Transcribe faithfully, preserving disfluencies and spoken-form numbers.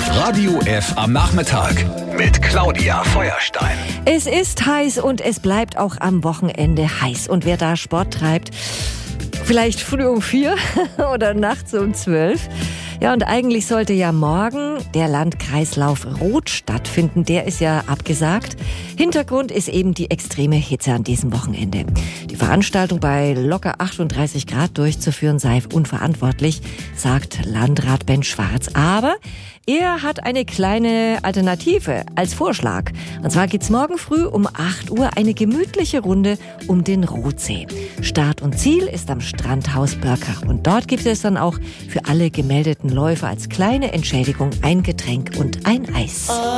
Radio F am Nachmittag mit Claudia Feuerstein. Es ist heiß und es bleibt auch am Wochenende heiß. Und wer da Sport treibt, vielleicht früh um vier oder nachts um zwölf. Ja, und eigentlich sollte ja morgen der Landkreislauf Rot stattfinden. Der ist ja abgesagt. Hintergrund ist eben die extreme Hitze an diesem Wochenende. Die Veranstaltung bei locker achtunddreißig Grad durchzuführen sei unverantwortlich, sagt Landrat Ben Schwarz. Aber er hat eine kleine Alternative als Vorschlag. Und zwar geht's morgen früh um acht Uhr eine gemütliche Runde um den Rotsee. Start und Ziel ist am Strandhaus Börkach. Und dort gibt es dann auch für alle gemeldeten Läufer als kleine Entschädigung ein Getränk und ein Eis.